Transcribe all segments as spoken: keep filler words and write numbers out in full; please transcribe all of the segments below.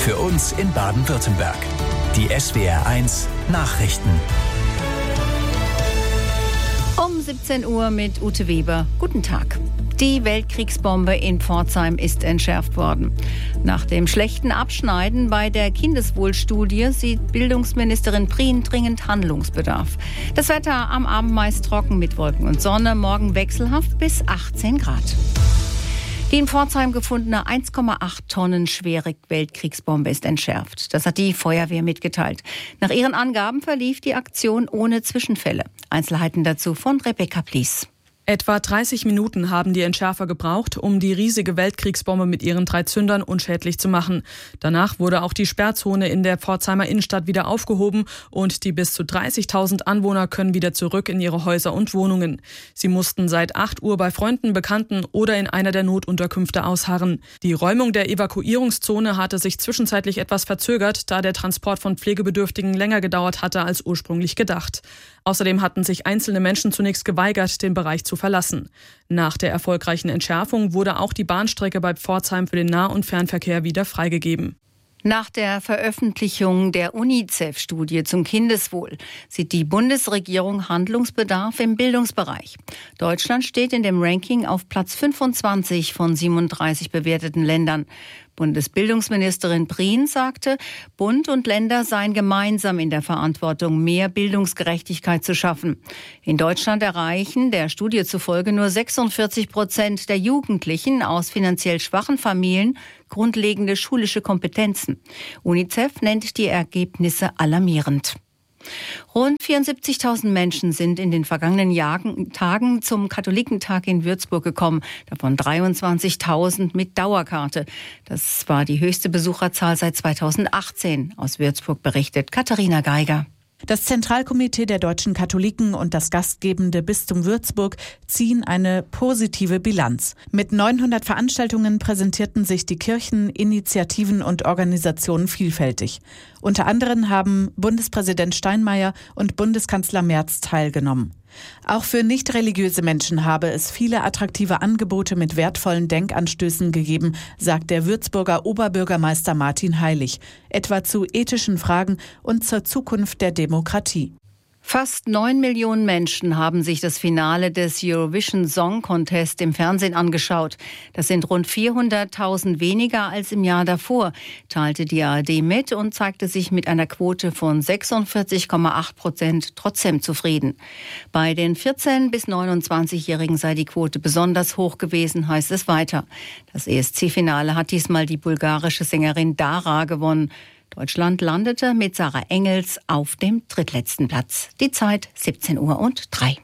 Für uns in Baden-Württemberg. Die S W R eins Nachrichten. Um siebzehn Uhr mit Ute Weber. Guten Tag. Die Weltkriegsbombe in Pforzheim ist entschärft worden. Nach dem schlechten Abschneiden bei der Kindeswohlstudie sieht Bildungsministerin Prien dringend Handlungsbedarf. Das Wetter am Abend meist trocken mit Wolken und Sonne, morgen wechselhaft bis achtzehn Grad. Die in Pforzheim gefundene eins Komma acht Tonnen schwere Weltkriegsbombe ist entschärft. Das hat die Feuerwehr mitgeteilt. Nach ihren Angaben verlief die Aktion ohne Zwischenfälle. Einzelheiten dazu von Rebecca Plies. Etwa dreißig Minuten haben die Entschärfer gebraucht, um die riesige Weltkriegsbombe mit ihren drei Zündern unschädlich zu machen. Danach wurde auch die Sperrzone in der Pforzheimer Innenstadt wieder aufgehoben und die bis zu dreißigtausend Anwohner können wieder zurück in ihre Häuser und Wohnungen. Sie mussten seit acht Uhr bei Freunden, Bekannten oder in einer der Notunterkünfte ausharren. Die Räumung der Evakuierungszone hatte sich zwischenzeitlich etwas verzögert, da der Transport von Pflegebedürftigen länger gedauert hatte als ursprünglich gedacht. Außerdem hatten sich einzelne Menschen zunächst geweigert, den Bereich zu verlassen. Nach der erfolgreichen Entschärfung wurde auch die Bahnstrecke bei Pforzheim für den Nah- und Fernverkehr wieder freigegeben. Nach der Veröffentlichung der UNICEF-Studie zum Kindeswohl sieht die Bundesregierung Handlungsbedarf im Bildungsbereich. Deutschland steht in dem Ranking auf Platz fünfundzwanzig von siebenunddreißig bewerteten Ländern. Bundesbildungsministerin Prien sagte, Bund und Länder seien gemeinsam in der Verantwortung, mehr Bildungsgerechtigkeit zu schaffen. In Deutschland erreichen der Studie zufolge nur sechsundvierzig Prozent der Jugendlichen aus finanziell schwachen Familien grundlegende schulische Kompetenzen. UNICEF nennt die Ergebnisse alarmierend. Rund vierundsiebzigtausend Menschen sind in den vergangenen Jahren, Tagen zum Katholikentag in Würzburg gekommen, davon dreiundzwanzigtausend mit Dauerkarte. Das war die höchste Besucherzahl seit zweitausendachtzehn. Aus Würzburg berichtet Katharina Geiger. Das Zentralkomitee der deutschen Katholiken und das gastgebende Bistum Würzburg ziehen eine positive Bilanz. Mit neunhundert Veranstaltungen präsentierten sich die Kirchen, Initiativen und Organisationen vielfältig. Unter anderem haben Bundespräsident Steinmeier und Bundeskanzler Merz teilgenommen. Auch für nicht-religiöse Menschen habe es viele attraktive Angebote mit wertvollen Denkanstößen gegeben, sagt der Würzburger Oberbürgermeister Martin Heilig, etwa zu ethischen Fragen und zur Zukunft der Demokratie. Fast neun Millionen Menschen haben sich das Finale des Eurovision Song Contest im Fernsehen angeschaut. Das sind rund vierhunderttausend weniger als im Jahr davor, teilte die A R D mit und zeigte sich mit einer Quote von sechsundvierzig Komma acht Prozent trotzdem zufrieden. Bei den vierzehn- bis neunundzwanzigjährigen sei die Quote besonders hoch gewesen, heißt es weiter. Das E S C-Finale hat diesmal die bulgarische Sängerin Dara gewonnen. Deutschland landete mit Sarah Engels auf dem drittletzten Platz. Die Zeit siebzehn Uhr und drei.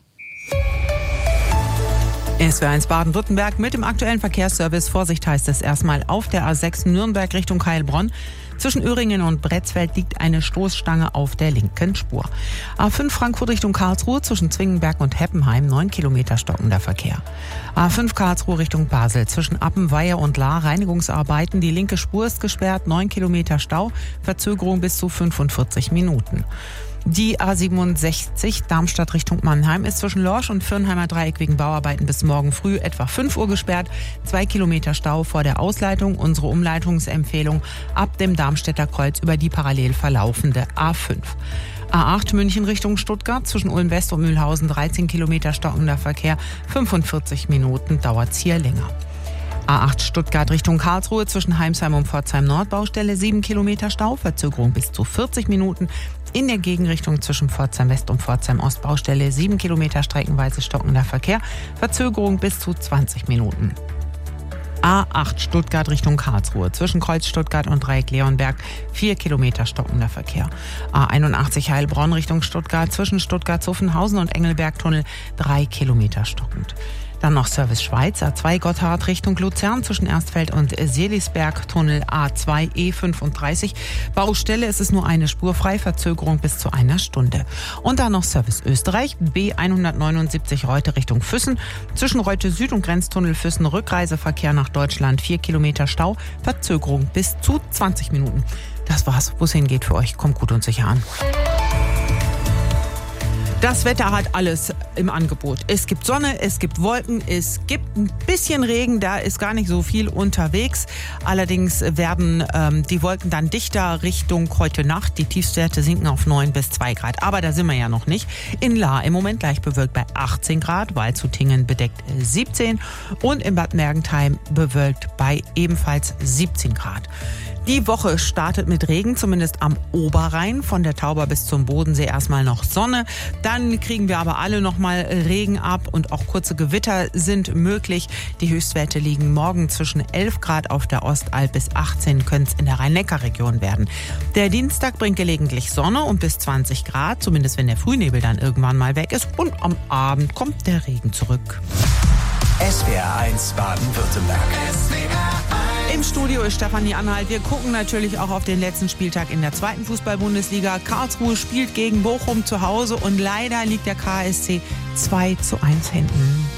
S W R eins Baden-Württemberg mit dem aktuellen Verkehrsservice. Vorsicht heißt es erstmal auf der A sechs Nürnberg Richtung Heilbronn. Zwischen Öhringen und Bretzfeld liegt eine Stoßstange auf der linken Spur. A fünf Frankfurt Richtung Karlsruhe zwischen Zwingenberg und Heppenheim, neun Kilometer stockender Verkehr. A fünf Karlsruhe Richtung Basel zwischen Appenweier und Lahr, Reinigungsarbeiten. Die linke Spur ist gesperrt, neun Kilometer Stau, Verzögerung bis zu fünfundvierzig Minuten. Die A siebenundsechzig Darmstadt Richtung Mannheim ist zwischen Lorsch und Firnheimer Dreieck wegen Bauarbeiten bis morgen früh etwa fünf Uhr gesperrt. Zwei Kilometer Stau vor der Ausleitung. Unsere Umleitungsempfehlung ab dem Darmstädter Kreuz über die parallel verlaufende A fünf. A acht München Richtung Stuttgart zwischen Ulm West und Mühlhausen dreizehn Kilometer stockender Verkehr. fünfundvierzig Minuten dauert's hier länger. A acht Stuttgart Richtung Karlsruhe zwischen Heimsheim und Pforzheim Nord Baustelle sieben Kilometer Stau, Verzögerung bis zu vierzig Minuten. In der Gegenrichtung zwischen Pforzheim West und Pforzheim Ost Baustelle sieben Kilometer streckenweise stockender Verkehr, Verzögerung bis zu zwanzig Minuten. A acht Stuttgart Richtung Karlsruhe zwischen Kreuz Stuttgart und Dreieck Leonberg vier Kilometer stockender Verkehr. A einundachtzig Heilbronn Richtung Stuttgart zwischen Stuttgart-Zuffenhausen und Engelbergtunnel drei Kilometer stockend. Dann noch Service Schweiz, A zwei Gotthard Richtung Luzern zwischen Erstfeld und Seelisberg, Tunnel A zwei E fünfunddreißig. Baustelle, es ist nur eine Spur frei, Verzögerung bis zu einer Stunde. Und dann noch Service Österreich, B hundertneunundsiebzig Reute Richtung Füssen. Zwischen Reute Süd und Grenztunnel Füssen Rückreiseverkehr nach Deutschland, vier Kilometer Stau, Verzögerung bis zu zwanzig Minuten. Das war's, wo es hingeht für euch. Kommt gut und sicher an. Das Wetter hat alles im Angebot. Es gibt Sonne, es gibt Wolken, es gibt ein bisschen Regen, da ist gar nicht so viel unterwegs. Allerdings werden ähm, die Wolken dann dichter Richtung heute Nacht. Die Tiefstwerte sinken auf neun bis zwei Grad. Aber da sind wir ja noch nicht. In Lahr im Moment leicht bewölkt bei achtzehn Grad, Waldshut-Tingen bedeckt siebzehn und in Bad Mergentheim bewölkt bei ebenfalls siebzehn Grad. Die Woche startet mit Regen, zumindest am Oberrhein. Von der Tauber bis zum Bodensee erstmal noch Sonne. Dann kriegen wir aber alle nochmal Regen ab und auch kurze Gewitter sind möglich. Die Höchstwerte liegen morgen zwischen elf Grad auf der Ostalb bis achtzehn können es in der Rhein-Neckar-Region werden. Der Dienstag bringt gelegentlich Sonne und bis zwanzig Grad, zumindest wenn der Frühnebel dann irgendwann mal weg ist. Und am Abend kommt der Regen zurück. S W R eins Baden-Württemberg. Im Studio ist Stefanie Anhalt. Wir gucken natürlich auch auf den letzten Spieltag in der zweiten Fußball-Bundesliga. Karlsruhe spielt gegen Bochum zu Hause und leider liegt der K S C zwei zu eins hinten.